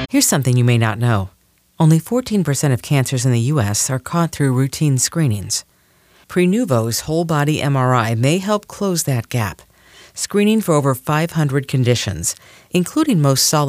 Here's something you may not know. Only 14% of cancers in the U.S. are caught through routine screenings. Prenuvo's whole-body MRI may help close that gap, screening for over 500 conditions, including most solid